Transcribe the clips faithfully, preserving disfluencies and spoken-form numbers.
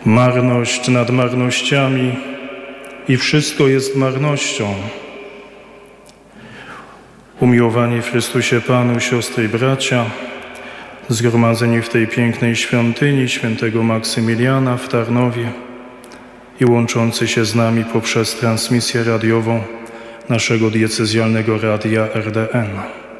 Marność nad marnościami i wszystko jest marnością. Umiłowani w Chrystusie Panu, siostry i bracia, zgromadzeni w tej pięknej świątyni świętego Maksymiliana w Tarnowie i łączący się z nami poprzez transmisję radiową naszego diecezjalnego radia R D N.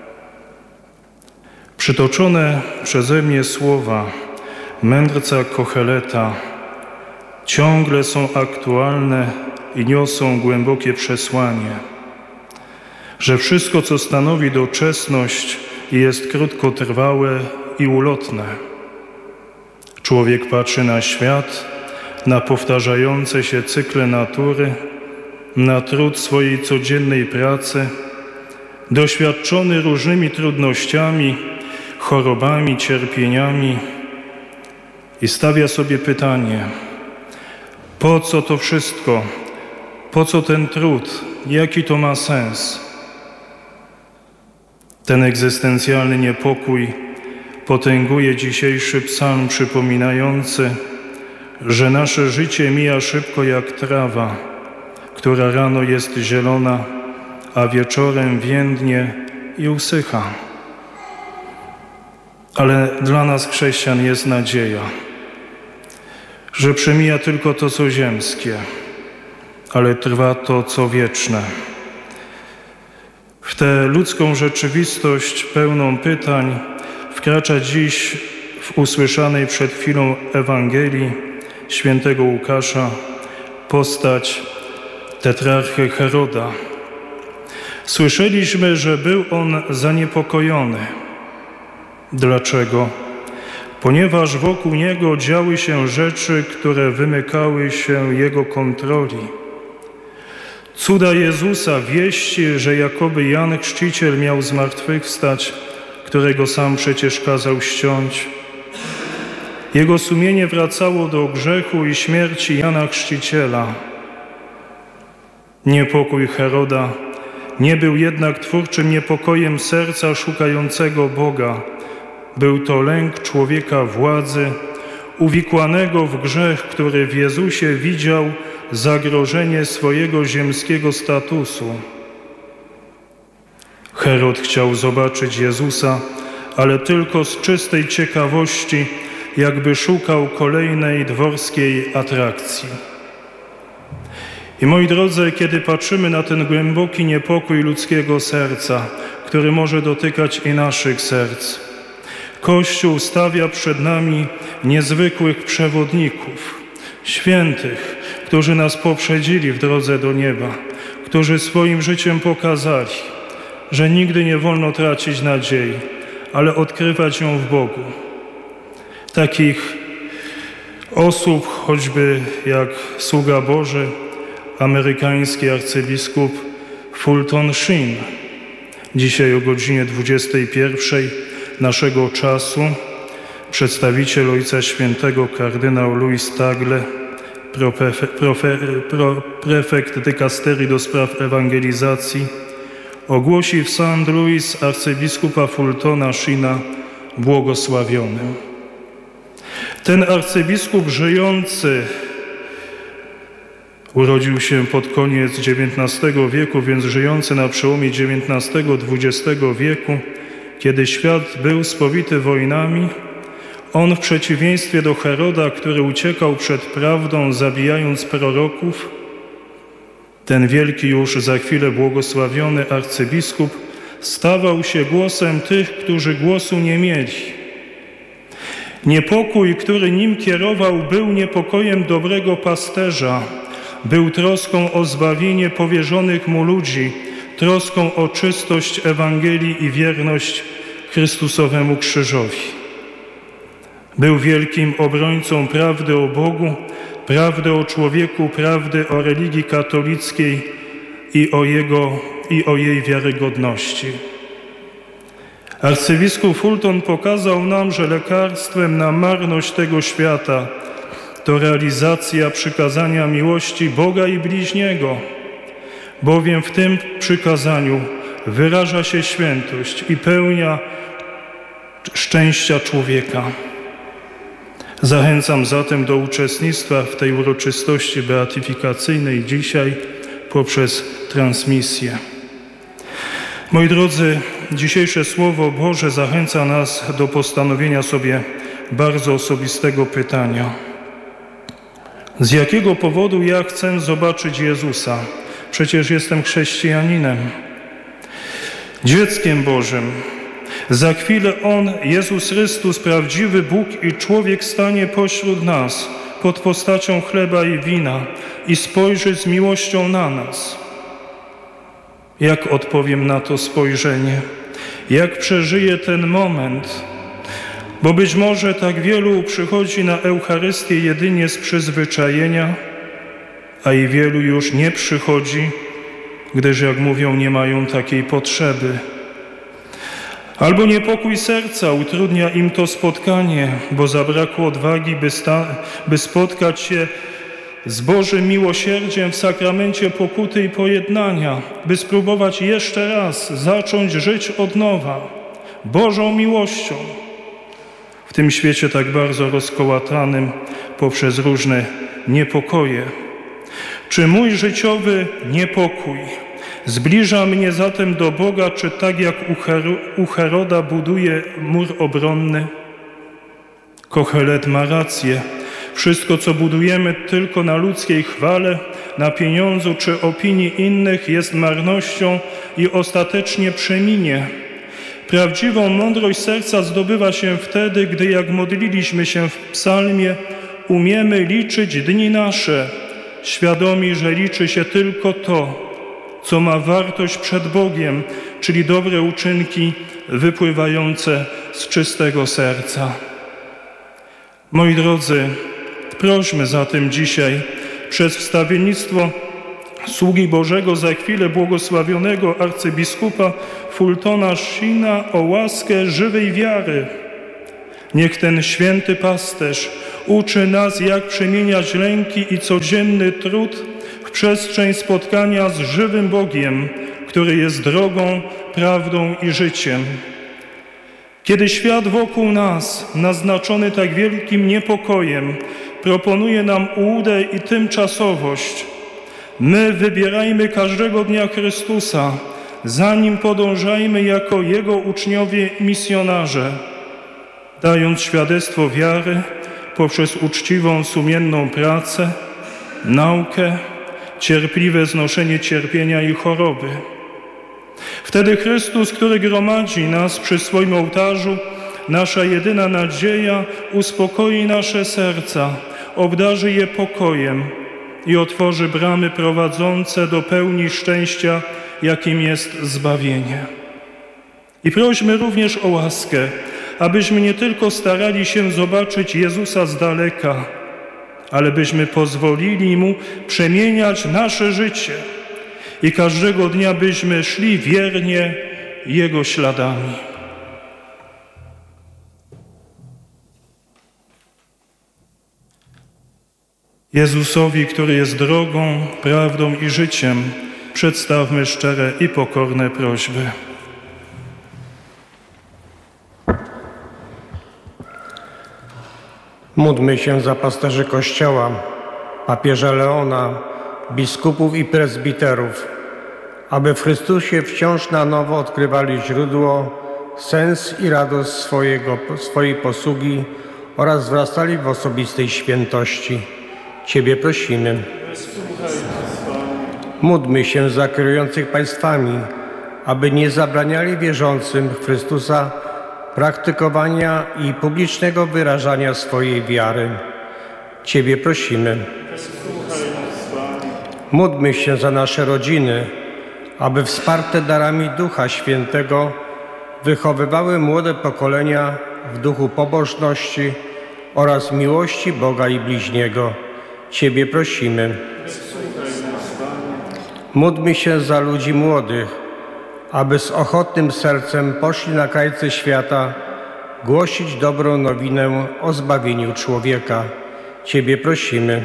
Przytoczone przeze mnie słowa mędrca Kocheleta ciągle są aktualne i niosą głębokie przesłanie, że wszystko, co stanowi doczesność, jest krótkotrwałe i ulotne. Człowiek patrzy na świat, na powtarzające się cykle natury, na trud swojej codziennej pracy, doświadczony różnymi trudnościami, chorobami, cierpieniami i stawia sobie pytanie: po co to wszystko? Po co ten trud? Jaki to ma sens? Ten egzystencjalny niepokój potęguje dzisiejszy psalm przypominający, że nasze życie mija szybko jak trawa, która rano jest zielona, a wieczorem więdnie i usycha. Ale dla nas, chrześcijan, jest nadzieja, że przemija tylko to, co ziemskie, ale trwa to, co wieczne. W tę ludzką rzeczywistość pełną pytań wkracza dziś w usłyszanej przed chwilą Ewangelii świętego Łukasza postać tetrarchy Heroda. Słyszeliśmy, że był on zaniepokojony. Dlaczego? Ponieważ wokół niego działy się rzeczy, które wymykały się jego kontroli. Cuda Jezusa, wieści, że jakoby Jan Chrzciciel miał zmartwychwstać, którego sam przecież kazał ściąć. Jego sumienie wracało do grzechu i śmierci Jana Chrzciciela. Niepokój Heroda nie był jednak twórczym niepokojem serca szukającego Boga. Był to lęk człowieka władzy, uwikłanego w grzech, który w Jezusie widział zagrożenie swojego ziemskiego statusu. Herod chciał zobaczyć Jezusa, ale tylko z czystej ciekawości, jakby szukał kolejnej dworskiej atrakcji. I moi drodzy, kiedy patrzymy na ten głęboki niepokój ludzkiego serca, który może dotykać i naszych serc, Kościół stawia przed nami niezwykłych przewodników, świętych, którzy nas poprzedzili w drodze do nieba, którzy swoim życiem pokazali, że nigdy nie wolno tracić nadziei, ale odkrywać ją w Bogu. Takich osób, choćby jak sługa Boży, amerykański arcybiskup Fulton Sheen. Dzisiaj o godzinie dwudziestej pierwszej naszego czasu przedstawiciel Ojca Świętego kardynał Louis Tagle, profe, profe, pro, prefekt dykasterii do spraw ewangelizacji, ogłosi w Saint Louis arcybiskupa Fultona Sheena błogosławionym. Ten arcybiskup żyjący urodził się pod koniec dziewiętnastego wieku, więc żyjący na przełomie dziewiętnastego dwudziestego wieku, kiedy świat był spowity wojnami, on w przeciwieństwie do Heroda, który uciekał przed prawdą, zabijając proroków, ten wielki już za chwilę błogosławiony arcybiskup stawał się głosem tych, którzy głosu nie mieli. Niepokój, który nim kierował, był niepokojem dobrego pasterza, był troską o zbawienie powierzonych mu ludzi, troską o czystość Ewangelii i wierność Chrystusowemu krzyżowi. Był wielkim obrońcą prawdy o Bogu, prawdy o człowieku, prawdy o religii katolickiej i o, jego, i o jej wiarygodności. Arcybiskup Fulton pokazał nam, że lekarstwem na marność tego świata to realizacja przykazania miłości Boga i bliźniego, bowiem w tym przykazaniu wyraża się świętość i pełnia szczęścia człowieka. Zachęcam zatem do uczestnictwa w tej uroczystości beatyfikacyjnej dzisiaj poprzez transmisję. Moi drodzy, dzisiejsze Słowo Boże zachęca nas do postanowienia sobie bardzo osobistego pytania. Z jakiego powodu ja chcę zobaczyć Jezusa? Przecież jestem chrześcijaninem, dzieckiem Bożym. Za chwilę On, Jezus Chrystus, prawdziwy Bóg i człowiek, stanie pośród nas pod postacią chleba i wina i spojrzy z miłością na nas. Jak odpowiem na to spojrzenie? Jak przeżyję ten moment? Bo być może tak wielu przychodzi na Eucharystię jedynie z przyzwyczajenia, a i wielu już nie przychodzi, gdyż, jak mówią, nie mają takiej potrzeby. Albo niepokój serca utrudnia im to spotkanie, bo zabrakło odwagi, by, sta- by spotkać się z Bożym miłosierdziem w sakramencie pokuty i pojednania, by spróbować jeszcze raz zacząć żyć od nowa Bożą miłością w tym świecie tak bardzo rozkołatanym poprzez różne niepokoje. Czy mój życiowy niepokój zbliża mnie zatem do Boga, czy tak jak u Heroda buduje mur obronny? Kohelet ma rację. Wszystko, co budujemy tylko na ludzkiej chwale, na pieniądzu czy opinii innych, jest marnością i ostatecznie przeminie. Prawdziwą mądrość serca zdobywa się wtedy, gdy, jak modliliśmy się w psalmie, umiemy liczyć dni nasze, świadomi, że liczy się tylko to, co ma wartość przed Bogiem, czyli dobre uczynki wypływające z czystego serca. Moi drodzy, prośmy zatem dzisiaj przez wstawiennictwo sługi Bożego, za chwilę błogosławionego arcybiskupa Fultona Sheena, o łaskę żywej wiary. Niech ten święty pasterz uczy nas, jak przemieniać lęki i codzienny trud w przestrzeń spotkania z żywym Bogiem, który jest drogą, prawdą i życiem. Kiedy świat wokół nas, naznaczony tak wielkim niepokojem, proponuje nam ułudę i tymczasowość, my wybierajmy każdego dnia Chrystusa, za Nim podążajmy jako Jego uczniowie i misjonarze, dając świadectwo wiary poprzez uczciwą, sumienną pracę, naukę, cierpliwe znoszenie cierpienia i choroby. Wtedy Chrystus, który gromadzi nas przy swoim ołtarzu, nasza jedyna nadzieja, uspokoi nasze serca, obdarzy je pokojem i otworzy bramy prowadzące do pełni szczęścia, jakim jest zbawienie. I prośmy również o łaskę, abyśmy nie tylko starali się zobaczyć Jezusa z daleka, ale byśmy pozwolili Mu przemieniać nasze życie i każdego dnia byśmy szli wiernie Jego śladami. Jezusowi, który jest drogą, prawdą i życiem, przedstawmy szczere i pokorne prośby. Módlmy się za pasterzy Kościoła, papieża Leona, biskupów i prezbiterów, aby w Chrystusie wciąż na nowo odkrywali źródło, sens i radość swojego, swojej posługi oraz wzrastali w osobistej świętości. Ciebie prosimy. Módlmy się za kierujących państwami, aby nie zabraniali wierzącym w Chrystusa praktykowania i publicznego wyrażania swojej wiary. Ciebie prosimy. Módlmy się za nasze rodziny, aby wsparte darami Ducha Świętego wychowywały młode pokolenia w duchu pobożności oraz miłości Boga i bliźniego. Ciebie prosimy. Módlmy się za ludzi młodych, aby z ochotnym sercem poszli na krańce świata głosić dobrą nowinę o zbawieniu człowieka. Ciebie prosimy.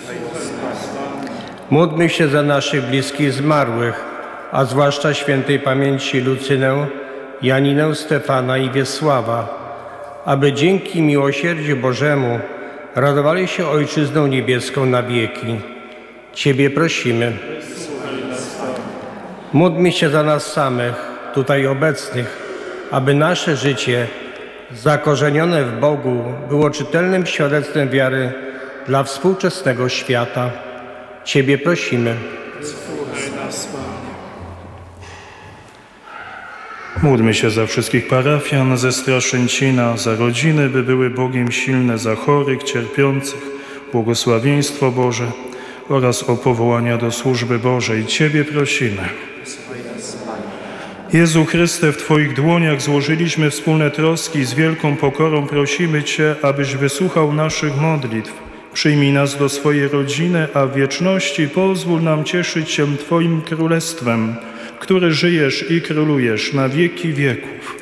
Módlmy się za naszych bliskich zmarłych, a zwłaszcza świętej pamięci Lucynę, Janinę, Stefana i Wiesława, aby dzięki miłosierdziu Bożemu radowali się Ojczyzną niebieską na wieki. Ciebie prosimy. Módlmy się za nas samych, tutaj obecnych, aby nasze życie zakorzenione w Bogu było czytelnym świadectwem wiary dla współczesnego świata. Ciebie prosimy. Słuchaj nas, Panie. Módlmy się za wszystkich parafian ze Straszęcina, za rodziny, by były Bogiem silne, za chorych, cierpiących, błogosławieństwo Boże oraz o powołania do służby Bożej. Ciebie prosimy. Jezu Chryste, w Twoich dłoniach złożyliśmy wspólne troski, z wielką pokorą prosimy Cię, abyś wysłuchał naszych modlitw. Przyjmij nas do swojej rodziny, a w wieczności pozwól nam cieszyć się Twoim Królestwem, który żyjesz i królujesz na wieki wieków.